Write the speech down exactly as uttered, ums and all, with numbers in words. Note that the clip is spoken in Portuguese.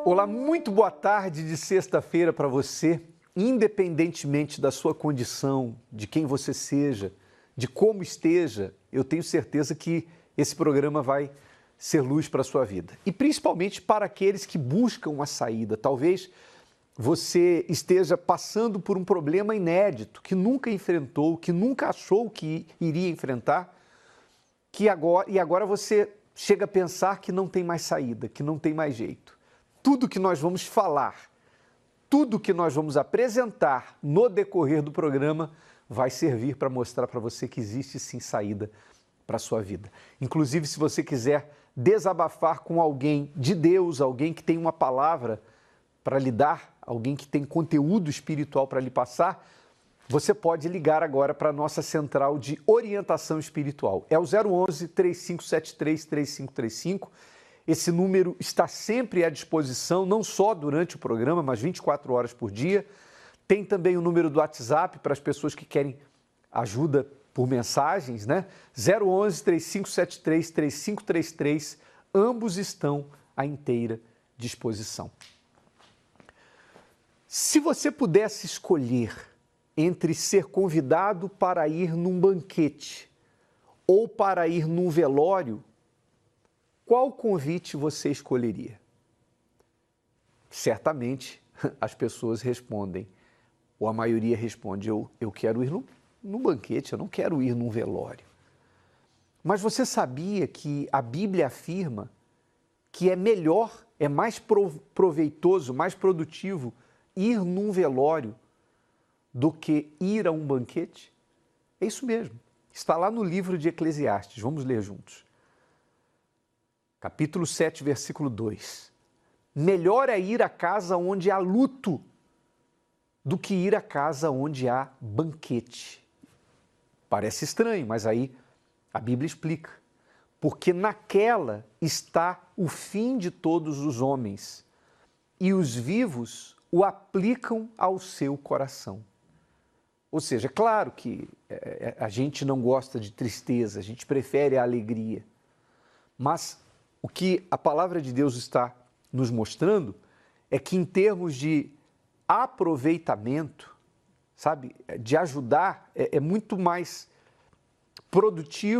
Olá, muito boa tarde de sexta-feira para você, independentemente da sua condição, de quem você seja, de como esteja, eu tenho certeza que esse programa vai ser luz para a sua vida. E principalmente para aqueles que buscam uma saída. Talvez você esteja passando por um problema inédito, que nunca enfrentou, que nunca achou que iria enfrentar, que agora, e agora você chega a pensar que não tem mais saída, que não tem mais jeito. Tudo que nós vamos falar, tudo que nós vamos apresentar no decorrer do programa vai servir para mostrar para você que existe sim saída para a sua vida. Inclusive, se você quiser desabafar com alguém de Deus, alguém que tem uma palavra para lhe dar, alguém que tem conteúdo espiritual para lhe passar, você pode ligar agora para a nossa central de orientação espiritual. É o zero onze, três cinco sete três, três cinco três cinco. Esse número está sempre à disposição, não só durante o programa, mas vinte e quatro horas por dia. Tem também o número do WhatsApp para as pessoas que querem ajuda por mensagens, né? zero onze, três cinco sete três, três cinco três três. Ambos estão à inteira disposição. Se você pudesse escolher entre ser convidado para ir num banquete ou para ir num velório, qual convite você escolheria? Certamente as pessoas respondem, ou a maioria responde, eu, eu quero ir num, num banquete, eu não quero ir num velório. Mas você sabia que a Bíblia afirma que é melhor, é mais proveitoso, mais produtivo ir num velório do que ir a um banquete? É isso mesmo, está lá no livro de Eclesiastes, vamos ler juntos. Capítulo sete, versículo dois. Melhor é ir à casa onde há luto do que ir à casa onde há banquete. Parece estranho, mas aí a Bíblia explica. Porque naquela está o fim de todos os homens, e os vivos o aplicam ao seu coração. Ou seja, é claro que é, a gente não gosta de tristeza, a gente prefere a alegria, mas o que a palavra de Deus está nos mostrando é que em termos de aproveitamento, sabe, de ajudar, é, é muito mais produtivo